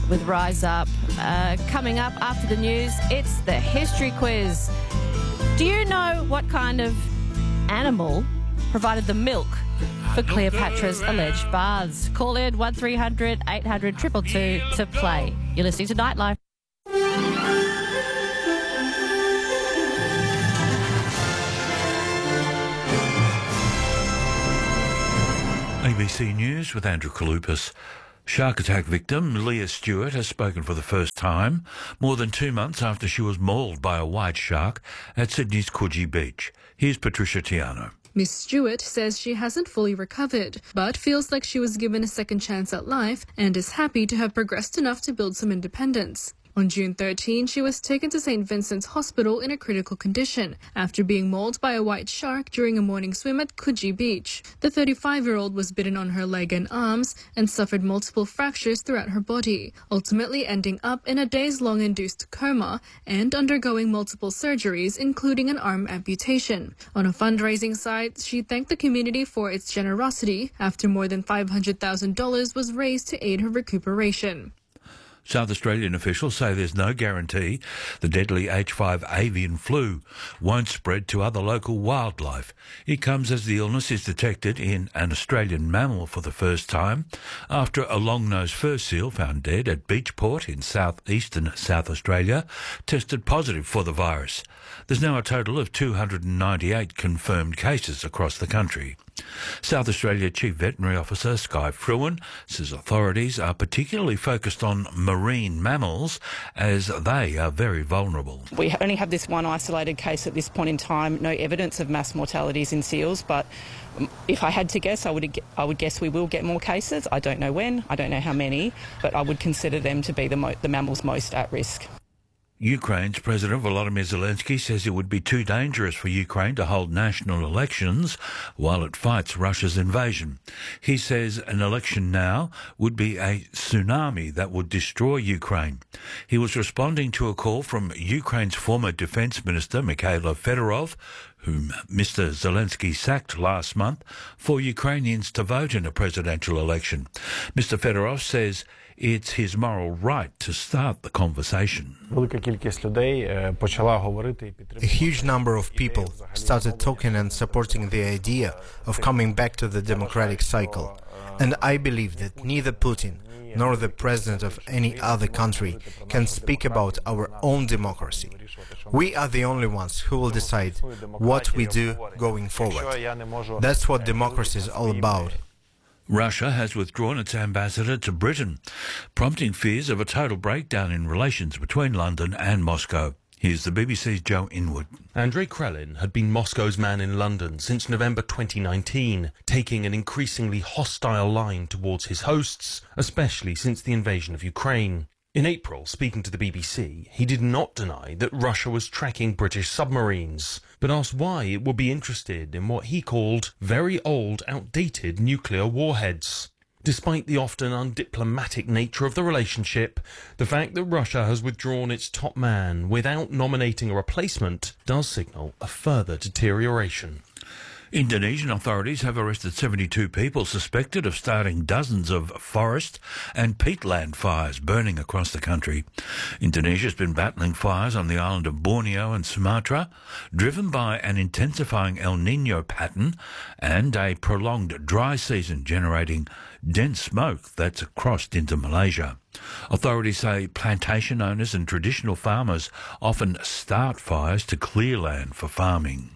with Rise Up. Coming up after the news, it's the history quiz. Do you know what kind of animal provided the milk for Cleopatra's alleged baths? Call in 1300 800 222 to play. You're listening to Nightlife. ABC News with Andrew Kalupas. Shark attack victim Leah Stewart has spoken for the first time, more than 2 months after she was mauled by a white shark at Sydney's Coogee Beach. Here's Patricia Tiano. Miss Stewart says she hasn't fully recovered, but feels like she was given a second chance at life and is happy to have progressed enough to build some independence. On June 13, she was taken to St. Vincent's Hospital in a critical condition after being mauled by a white shark during a morning swim at Coogee Beach. The 35-year-old was bitten on her leg and arms and suffered multiple fractures throughout her body, ultimately ending up in a days-long induced coma and undergoing multiple surgeries, including an arm amputation. On a fundraising site, she thanked the community for its generosity after more than $500,000 was raised to aid her recuperation. South Australian officials say there's no guarantee the deadly H5 avian flu won't spread to other local wildlife. It comes as the illness is detected in an Australian mammal for the first time after a long-nosed fur seal found dead at Beachport in southeastern South Australia tested positive for the virus. There's now a total of 298 confirmed cases across the country. South Australia Chief Veterinary Officer Skye Fruin says authorities are particularly focused on marine mammals as they are very vulnerable. We only have this one isolated case at this point in time, no evidence of mass mortalities in seals, but if I had to guess, I would guess we will get more cases. I don't know when, I don't know how many, but I would consider them to be the mammals most at risk. Ukraine's President Volodymyr Zelensky says it would be too dangerous for Ukraine to hold national elections while it fights Russia's invasion. He says an election now would be a tsunami that would destroy Ukraine. He was responding to a call from Ukraine's former Defence Minister Mikhailo Fedorov, whom Mr. Zelensky sacked last month, for Ukrainians to vote in a presidential election. Mr. Fedorov says it's his moral right to start the conversation. A huge number of people started talking and supporting the idea of coming back to the democratic cycle. And I believe that neither Putin nor the president of any other country can speak about our own democracy. We are the only ones who will decide what we do going forward. That's what democracy is all about. Russia has withdrawn its ambassador to Britain, prompting fears of a total breakdown in relations between London and Moscow. Here's the BBC's Joe Inwood. Andrei Krelin had been Moscow's man in London since November 2019, taking an increasingly hostile line towards his hosts, especially since the invasion of Ukraine. In April, speaking to the BBC, he did not deny that Russia was tracking British submarines, but asked why it would be interested in what he called very old, outdated nuclear warheads. Despite the often undiplomatic nature of the relationship, the fact that Russia has withdrawn its top man without nominating a replacement does signal a further deterioration. Indonesian authorities have arrested 72 people suspected of starting dozens of forest and peatland fires burning across the country. Indonesia's been battling fires on the island of Borneo and Sumatra, driven by an intensifying El Niño pattern and a prolonged dry season generating dense smoke that's crossed into Malaysia. Authorities say plantation owners and traditional farmers often start fires to clear land for farming.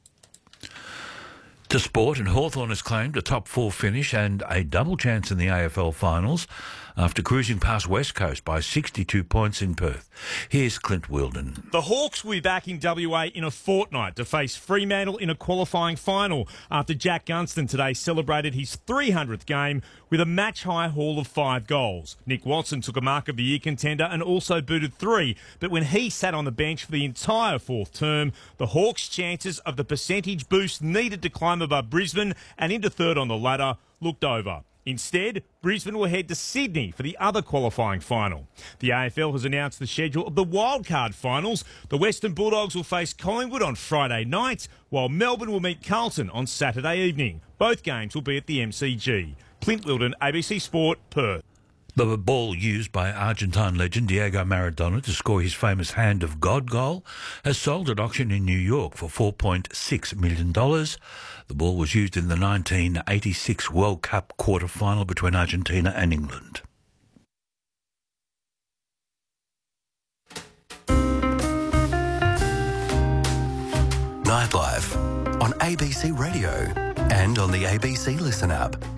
To sport, and Hawthorn has claimed a top four finish and a double chance in the AFL finals after cruising past West Coast by 62 points in Perth. Here's Clint Wilden. The Hawks will be back in WA in a fortnight to face Fremantle in a qualifying final after Jack Gunston today celebrated his 300th game with a match-high haul of 5 goals. Nick Watson took a Mark of the Year contender and also booted 3, but when he sat on the bench for the entire fourth term, the Hawks' chances of the percentage boost needed to climb above Brisbane and into third on the ladder looked over. Instead, Brisbane will head to Sydney for the other qualifying final. The AFL has announced the schedule of the wildcard finals. The Western Bulldogs will face Collingwood on Friday night, while Melbourne will meet Carlton on Saturday evening. Both games will be at the MCG. Clint Wilden, ABC Sport, Perth. The ball used by Argentine legend Diego Maradona to score his famous Hand of God goal has sold at auction in New York for $4.6 million. The ball was used in the 1986 World Cup quarter-final between Argentina and England. Nightlife on ABC Radio and on the ABC Listen app.